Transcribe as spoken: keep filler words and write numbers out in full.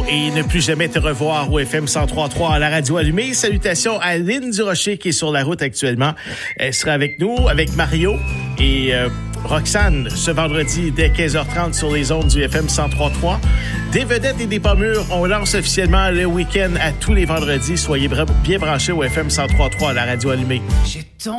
et ne plus jamais te revoir au F M cent trois point trois à la radio allumée. Salutations à Lynn Durocher qui est sur la route actuellement. Elle sera avec nous, avec Mario et euh, Roxane ce vendredi dès quinze heures trente sur les ondes du F M cent trois point trois. Des vedettes et des pas mûres, on lance officiellement le week-end à tous les vendredis. Soyez bien branchés au F M cent trois point trois à la radio allumée.